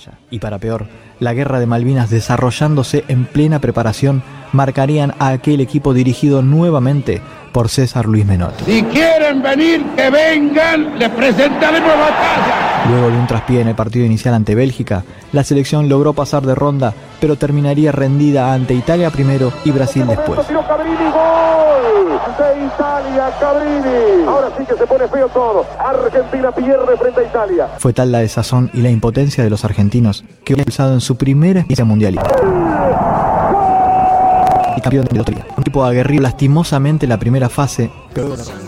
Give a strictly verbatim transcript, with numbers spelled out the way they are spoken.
batalla. Y para peor, la guerra de Malvinas, desarrollándose en plena preparación, marcarían a aquel equipo dirigido nuevamente por César Luis Menotti. Si quieren venir, que vengan, les presentaremos batalla. Luego de un traspié en el partido inicial ante Bélgica, la selección logró pasar de ronda, pero terminaría rendida ante Italia primero y Brasil después. Cabrini, gol de Italia, Cabrini. Ahora sí que se pone feo todo. Argentina pierde frente a Italia. Fue tal la desazón y la impotencia de los argentinos que había expulsado en su primera experiencia mundialista. Y campeón de lotería. Un equipo aguerrido lastimosamente en la primera fase, pero